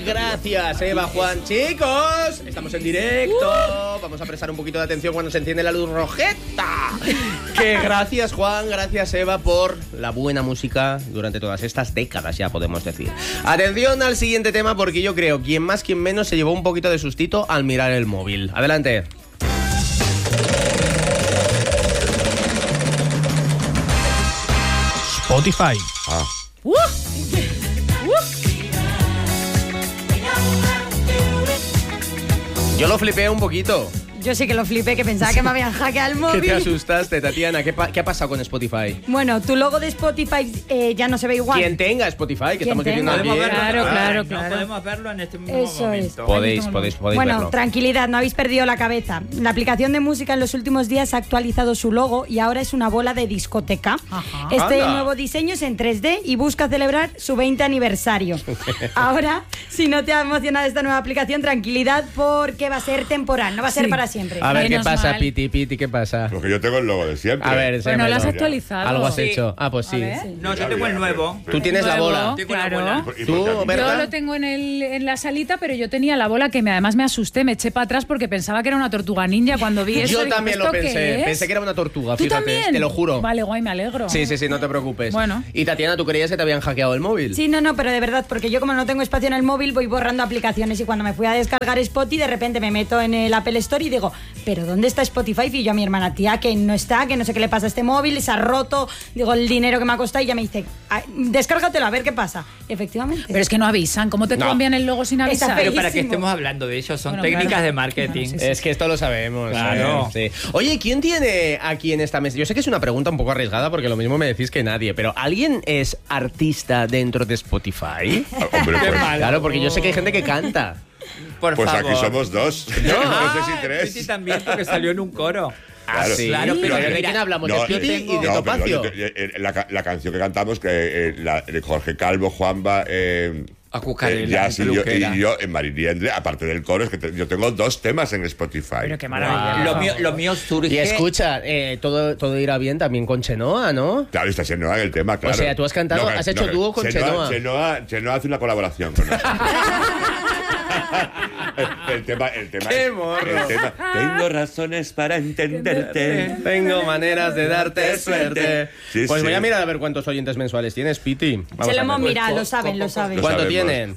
Gracias, Eva, Juan. Chicos, estamos en directo. Vamos a prestar un poquito de atención cuando se enciende la luz rojeta. Que gracias, Juan, gracias, Eva, por la buena música durante todas estas décadas, ya podemos decir. Atención al siguiente tema, porque yo creo, quien más, quien menos, se llevó un poquito de sustito al mirar el móvil. Adelante. Spotify. Yo lo flipé un poquito. Yo sí que lo flipé, que pensaba que me habían hackeado el móvil. ¿Qué te asustaste, Tatiana? ¿Qué ha pasado con Spotify? Bueno, tu logo de Spotify ya no se ve igual. Quien tenga Spotify, que estamos diciendo tenga. ayer. Claro. No podemos verlo en este mismo Eso momento. Podéis Bueno, verlo. tranquilidad, no habéis perdido la cabeza. La aplicación de música en los últimos días ha actualizado su logo y ahora es una bola de discoteca. Ajá. Este Anda. nuevo diseño es en 3D y busca celebrar su 20 aniversario. Ahora, si no te ha emocionado esta nueva aplicación, tranquilidad, porque va a ser temporal, no va a ser para siempre. A ver, ¿qué Menos pasa, mal. Piti, qué pasa? Porque yo tengo el logo de siempre. A ver, Bueno, lo has enséñamelo. actualizado. Algo has Sí. hecho. Ah, pues sí. A ver. No, yo tengo el nuevo. Tú tienes la Nuevo. bola. Tengo la Claro. bola. ¿Y ¿Tú, por qué? Berta? Yo lo tengo en la salita, pero yo tenía la bola que además me asusté, me eché para atrás porque pensaba que era una tortuga ninja cuando vi eso. Yo digo, también lo ¿esto qué pensé. es? Pensé que era una tortuga, ¿Tú fíjate, también? te lo juro. Vale, guay, me alegro. Sí, no te preocupes. Bueno. Y Tatiana, ¿tú creías que te habían hackeado el móvil? Sí, no, pero de verdad, porque yo como no tengo espacio en el móvil voy borrando aplicaciones y cuando me fui a descargar Spotify de repente me meto en el Apple Store y digo, ¿pero dónde está Spotify? Y yo a mi hermana, tía, que no está, que no sé qué le pasa a este móvil, se ha roto, digo, el dinero que me ha costado y ella me dice, descárgatelo a ver qué pasa. Efectivamente. Pero es que no avisan, ¿cómo te No. cambian el logo sin avisar? Pero para que Feísimo. estemos hablando de ello, son Bueno, técnicas claro. de marketing. Bueno, sí, Es que esto lo sabemos. Claro. Sí. Oye, ¿quién tiene aquí en esta mesa? Yo sé que es una pregunta un poco arriesgada porque lo mismo me decís que nadie, pero ¿alguien es artista dentro de Spotify? Hombre, pues, Claro, porque yo sé que hay gente que canta. Por pues favor. aquí somos dos. No sé si tres. Piti también, porque salió en un coro. Claro. Claro, pero ¿De mira, quién hablamos? No, ¿De Piti y de no, Topacio? pero la canción que cantamos, que la de Jorge Calvo, Juanba, Acucarela, Jazz y peluquera. yo en Mariliendre, aparte del coro, es que yo tengo 2 temas en Spotify. Pero qué maravilla. Lo mío surge. Y escucha, todo irá bien también con Chenoa, ¿no? Claro, está Chenoa en el tema, claro. O sea, tú has cantado, has hecho dúo con Chenoa. Chenoa hace una colaboración con nosotros. el tema. ¡Qué morro! El tema. Tengo razones para entenderte. Tengo maneras de darte suerte. Sí, Pues sí. voy a mirar a ver cuántos oyentes mensuales tienes, Piti. Vamos Se lo a hemos ver. mirado, lo saben. Lo ¿Cuánto sabemos. tienen?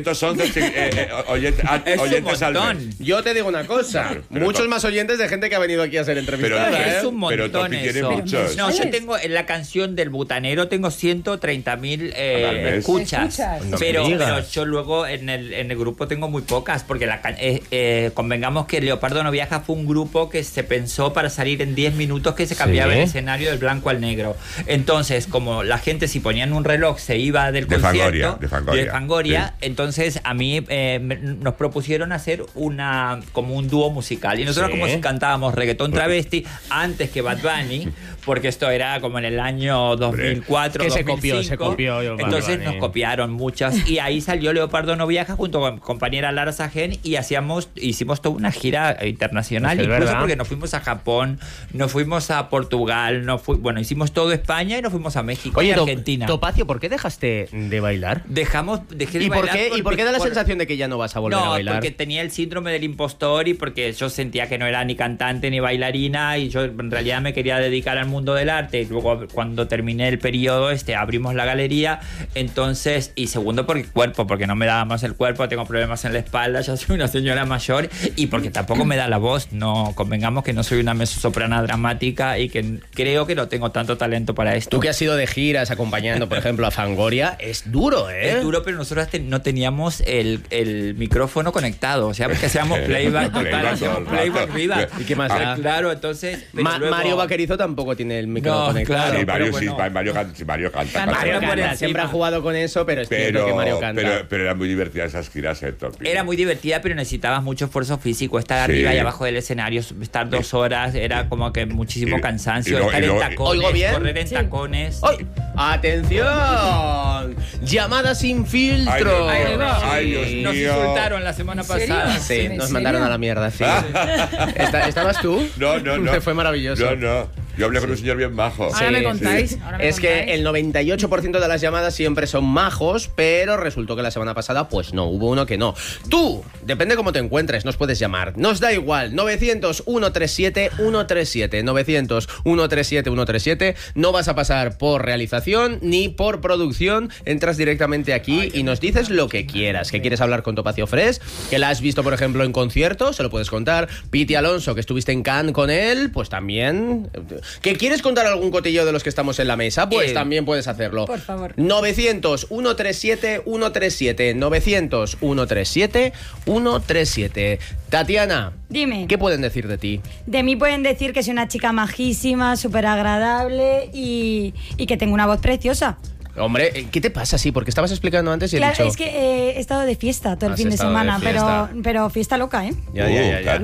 811 Es un oyentes al montón. mes. Yo te digo una cosa, pero muchos to- más oyentes de gente que ha venido aquí a ser entrevistada. Pero ¿eh? Es un Pero montón Topi tiene eso. muchos. No, yo tengo en la canción del Butanero tengo 130.000 Al mes. escuchas. No me Pero digas. yo luego en el grupo tengo muy pocas, porque convengamos que Leopardo No Viaja fue un grupo que se pensó para salir en 10 minutos, que se cambiaba Sí. el escenario del blanco al negro. Entonces, como la gente si ponían un reloj se iba del De concierto Fangoria, de Fangoria, sí. entonces a mí nos propusieron hacer como un dúo musical. Y nosotros Sí. como si cantábamos reggaetón travesti antes que Bad Bunny, porque esto era como en el año 2004, Que se 2005. copió Bad Entonces Bunny. nos copiaron muchas y ahí salió Leopardo No Viaja junto con compañera Lara Sajén y hicimos toda una gira internacional, Es incluso verdad. porque nos fuimos a Japón, nos fuimos a Portugal, hicimos todo España y nos fuimos a México y Oye, Argentina. Topacio, ¿por qué dejaste de bailar? Dejé de ¿Y por bailar qué da la por- sensación de que ya no vas a volver a No, bailar? porque tenía el síndrome del impostor y porque yo sentía que no era ni cantante ni bailarina y yo en realidad me quería dedicar al mundo del arte. Y luego cuando terminé el periodo abrimos la galería, entonces, y segundo porque no me daba más el cuerpo, tengo problemas en la espalda, ya soy una señora mayor y porque tampoco me da la voz, no convengamos que no soy una mezzosoprana dramática y que creo que no tengo tanto talento para esto. Tú que has ido de giras acompañando, por ejemplo, a Fangoria, es duro, ¿eh? Es duro, pero nosotros no teníamos el micrófono conectado, o sea, porque hacíamos playback total, Playback hacíamos todo el playback rato. viva. ¿Y qué más da? Claro, entonces... pero luego- Mario Vaquerizo tampoco tiene el micrófono No, conectado. claro. Sí, Mario, pero bueno. Mario canta. Mario por canta, encima. siempre ha jugado con eso, pero es cierto que Mario canta. pero era muy divertida esas giras, Topi. Era muy divertida, pero necesitabas mucho esfuerzo físico. Estar Sí. arriba y abajo del escenario, estar 2 horas, era como que muchísimo Y- cansancio. y luego- Estar y luego- en tacones, ¿Oigo bien? correr en tacones. ¡Ay! ¡Atención! Llamada sin filtro. Ay, Ahí va. Ay, Dios Nos mío. insultaron la semana pasada. Sí, ¿En nos serio? mandaron a la mierda, sí. ¿Estabas tú? No. Fue maravilloso. No. Yo hablé con un señor bien majo. Ahora me contáis. ahora me Es que contáis. el 98% de las llamadas siempre son majos, pero resultó que la semana pasada, pues no, hubo uno que no. Tú, depende cómo te encuentres, nos puedes llamar. Nos da igual, 900-137-137, 900-137-137. No vas a pasar por realización ni por producción. Entras directamente aquí y nos dices lo que quieras. Que quieres hablar con Topacio Fresh, que la has visto, por ejemplo, en concierto, se lo puedes contar. Piti Alonso, que estuviste en Cannes con él, pues también. ¿Que quieres contar algún cotillo de los que estamos en la mesa? Pues también puedes hacerlo. Por favor. 900-137-137, 900-137-137. Tatiana, Dime. ¿qué pueden decir de ti? De mí pueden decir que soy una chica majísima, súper agradable y que tengo una voz preciosa. Hombre, ¿qué te pasa? Sí, porque estabas explicando antes y he Claro, dicho... es que he estado de fiesta todo el Has fin de estado de semana, fiesta. pero fiesta loca, ¿eh? Ya. Katy.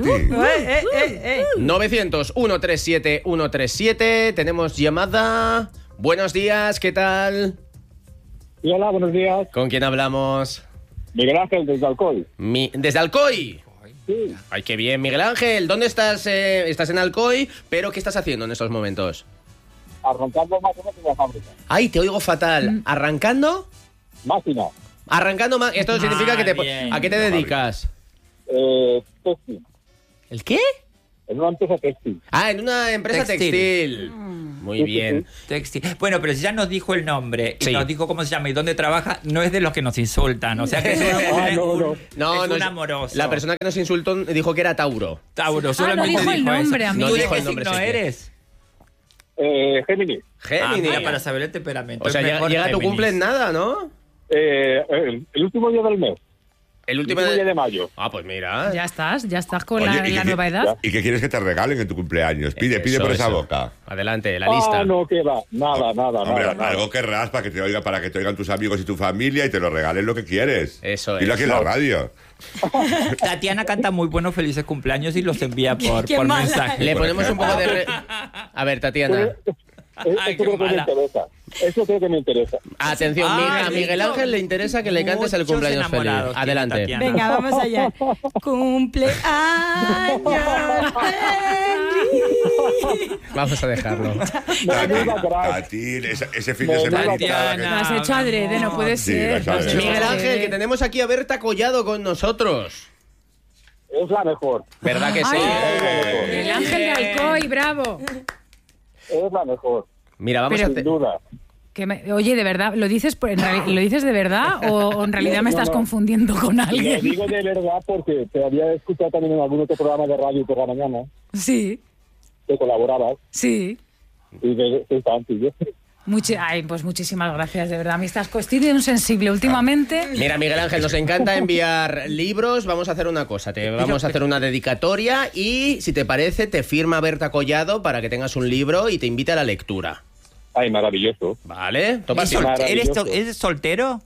900-137-137. Tenemos llamada. Buenos días, ¿qué tal? Y hola, buenos días. ¿Con quién hablamos? Miguel Ángel desde Alcoy. ¿Desde Alcoy? Sí, Ay, qué bien, Miguel Ángel. ¿Dónde estás? Estás en Alcoy, pero ¿qué estás haciendo en estos momentos? arrancando máquinas en la fábrica. Ay, te oigo fatal. ¿Arrancando? Máquina, Arrancando más. Esto significa que te... bien. ¿A qué te dedicas? textil. ¿El qué? En una empresa textil. Ah, en una empresa Textil. textil. Muy Sí, bien. Textil. Bueno, pero si ya nos dijo el nombre y Sí. nos dijo cómo se llama y dónde trabaja, no es de los que nos insultan. O sea que es un amoroso. La persona que nos insultó dijo que era Tauro. Tauro, solamente dijo el nombre, eso. amigo. ¿Tú No de dijo qué el nombre signo siquiera. eres? Géminis. Géminis. Mira, para saber el temperamento. O sea, es mejor llega tu Géminis. cumple en nada, ¿no? El último día del mes. El El último último día de mayo. Ah, pues mira. Ya estás con Oye, la nueva edad. ¿Y qué quieres que te regalen en tu cumpleaños? Pide Eso, por esa eso. boca. Adelante, la lista. Ah, no, que va. Nada, Hombre, nada. algo querrás para que te oigan tus amigos y tu familia y te lo regalen lo que quieres. Eso Dilo es. aquí en la radio. Tatiana canta muy buenos felices cumpleaños y los envía por mala. mensaje. Le ponemos un poco de... A ver, Tatiana. Ay, Eso qué creo que me mala. interesa. Eso creo que me interesa. Atención, Ah, a Miguel listo. Ángel le interesa que le cantes el Muchos cumpleaños feliz. enamorados tiene Adelante. Tatiana. Venga, vamos allá. Cumpleaños feliz. Vamos a dejarlo. Tati, ese fin de Me semana. Tatiana. Lo has hecho adrede, no puede Sí, ser. lo has hecho Miguel adrede. Ángel, que tenemos aquí a Berta Collado con nosotros. Es la mejor. ¿Verdad que sí? Ay, el ángel de Alcoy, bravo. Es la mejor. Mira, vamos a Sin hacer... duda. Oye, de verdad, ¿lo dices ¿lo dices de verdad o en realidad me estás No. confundiendo con Lo alguien? digo de verdad porque te había escuchado también en algún otro programa de radio por la mañana Sí, que colaborabas sí. y soy fan tuyo. Ay, pues muchísimas gracias, de verdad. A mí estoy bien sensible últimamente. Mira, Miguel Ángel, nos encanta enviar libros. Vamos a hacer una cosa. Te vamos a hacer una dedicatoria y, si te parece, te firma Berta Collado para que tengas un libro y te invite a la lectura. Ay, maravilloso. ¿Vale? Topacio. Maravilloso. ¿Eres soltero?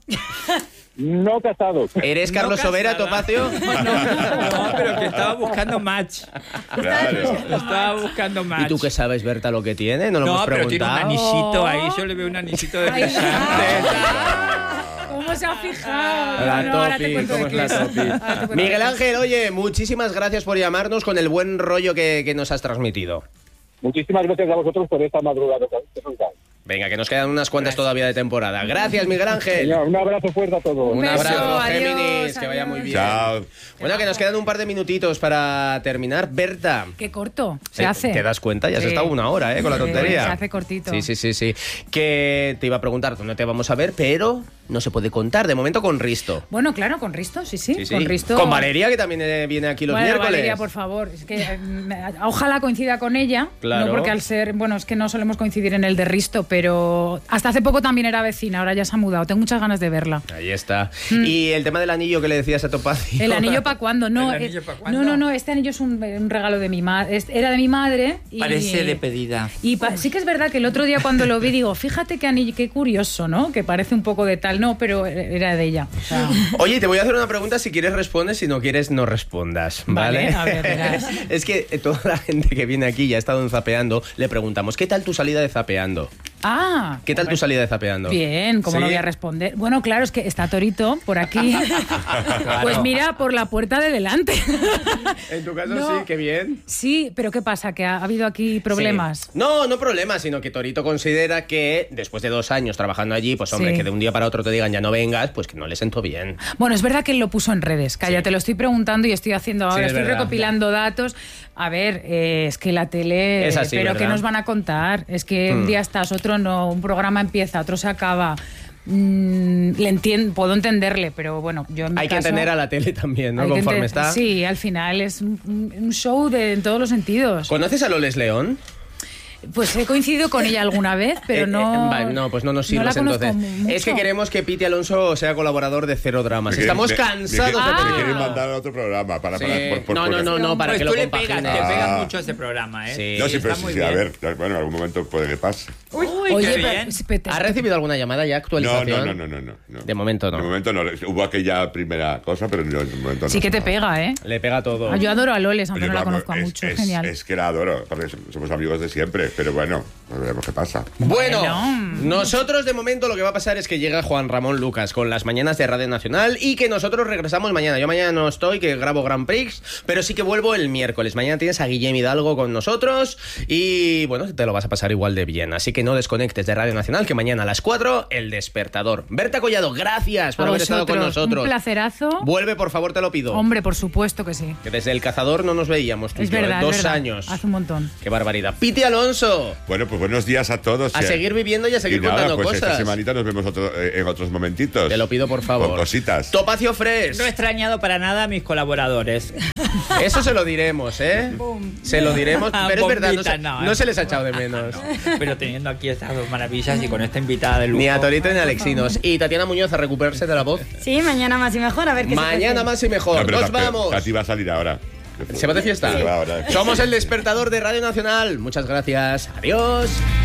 No casado. ¿Eres Carlos No Sobera, casada. Topacio? No, pero que estaba buscando match. Claro. Estaba buscando match. ¿Y tú qué sabes, Berta, lo que tiene? No lo No, hemos pero tiene un preguntado. anillito ahí. Yo le veo un anillito de Ay, brillante. ¿Cómo se ha fijado? La No, ahora te Topi, cuento ¿cómo de es la qué es. Topi? Ahora te cuento Miguel de qué es. Ángel, oye, muchísimas gracias por llamarnos con el buen rollo que nos has transmitido. Muchísimas gracias a vosotros por esta madrugada. que nos dais. Venga, que nos quedan unas cuantas todavía de temporada. Gracias, Miguel Ángel. Venga, un abrazo fuerte a todos. Un beso, abrazo, adiós, Géminis, que vaya adiós. muy bien. Chao. Bueno, que nos quedan un par de minutitos para terminar. Berta. Qué corto se hace. ¿Te das cuenta? Ya has Sí. estado una hora, con la Sí, tontería. se hace cortito. Sí. Que te iba a preguntar dónde te vamos a ver, pero no se puede contar. De momento con Risto. Bueno, claro, con Risto, sí. Sí. Con Risto. Con Valeria, que también viene aquí los Bueno, miércoles. Valeria, por favor. Es que ojalá coincida con ella. Claro. No porque al ser, bueno, es que no solemos coincidir en el de Risto, pero hasta hace poco también era vecina, ahora ya se ha mudado. Tengo muchas ganas de verla. Ahí está. Y el tema del anillo que le decías a Topacio. ¿El anillo para cuándo? No, ¿El anillo pa' cuándo? no, este anillo es un regalo de mi madre. Era de mi madre. Y, Parece de pedida. Y sí que es verdad que el otro día cuando lo vi digo, fíjate qué anillo, qué curioso, ¿no? Que parece un poco de tal, no, pero era de ella. O sea, Oye, te voy a hacer una pregunta, si quieres respondes, si no quieres no respondas, ¿vale? Vale, a ver, verás. Es que toda la gente que viene aquí y ha estado en Zapeando, le preguntamos, ¿qué tal tu salida de Zapeando? Ah. ¿Qué tal tu salida de Zapeando? Bien, ¿cómo ¿Sí? no voy a responder? Bueno, claro, es que está Torito por aquí. Pues mira, por la puerta de delante. En tu caso No. sí, qué bien. Sí, pero ¿qué pasa? ¿Que ha habido aquí problemas? Sí. No problemas, sino que Torito considera que después de 2 años trabajando allí, pues hombre, Sí. que de un día para otro te digan ya no vengas, pues que no le sentó bien. Bueno, es verdad que él lo puso en redes. Calla, te lo estoy preguntando y estoy haciendo ahora, Sí, es estoy verdad. recopilando datos. A ver, es que la tele... Es así, pero ¿verdad? ¿qué nos van a contar? Es que un día estás, otro no, un programa empieza, otro se acaba. Le entiendo, puedo entenderle, pero bueno, yo en mi Hay que caso, entender a la tele también, ¿no? hay que Conforme está. Sí, al final es un show en todos los sentidos. ¿Conoces a Loles León? Pues he coincidido con ella alguna vez, pero no... Vale, no, pues no nos sirves la conozco entonces. mucho. Es que queremos que Piti Alonso sea colaborador de Cero Dramas. Me Estamos quieren- cansados me de quieren pedirlo. mandar a otro programa para Sí. por- No, para Pues que tú lo le pegas, compagines. te pegas mucho ese programa, ¿eh? Sí. No, sí, pero Está muy sí, a bien. ver, bueno, en algún momento puede que pase. Uy, Oye, qué pero- bien. pero- ¿Has recibido alguna llamada ya, No, actualización? no. De momento no. De momento no. Hubo aquella primera cosa, pero no, de momento no. Sí que te pega, ¿eh? Le pega todo. Yo adoro a Loles, aunque Oye, no la vamos, conozco mucho. es, Genial. Es que la adoro, porque somos amigos de siempre, pero bueno, pues veremos qué pasa. Bueno, Bueno. nosotros de momento lo que va a pasar es que llega Juan Ramón Lucas con las mañanas de Radio Nacional y que nosotros regresamos mañana. Yo mañana no estoy, que grabo Grand Prix, pero sí que vuelvo el miércoles. Mañana tienes a Guillem Hidalgo con nosotros y bueno, te lo vas a pasar igual de bien. Así que no desconectes de Radio Nacional, que mañana a las 4, El Despertador. Berta Collado, gracias por A haber estado con vosotros, nosotros. un placerazo. Vuelve, por favor, te lo pido. Hombre, por supuesto que sí. Que desde El Cazador no nos veíamos tú y Es yo, verdad, 2 es verdad. años. Hace un montón. Qué barbaridad. Piti Alonso, Bueno, pues buenos días a todos. a seguir viviendo y a seguir y nada, contando pues cosas. esta semanita nos vemos en otros momentitos. Te lo pido, por favor. Con cositas. Topacio Fresh. No he extrañado para nada a mis colaboradores. Eso se lo diremos, ¿eh? Se lo diremos, pero es verdad, Bombita, no se les ha echado de menos. Pero teniendo aquí estas dos maravillas y con esta invitada de lujo. Ni a Torito ni a Alexinos. Y Tatiana Muñoz a recuperarse de la voz. Sí, mañana más y mejor, a ver qué se Mañana cuece. más y mejor. No, pero ¡Nos vamos! Tati va a salir ahora. ¿Se va de fiesta? Se va ahora. Somos el despertador de Radio Nacional. Muchas gracias. Adiós.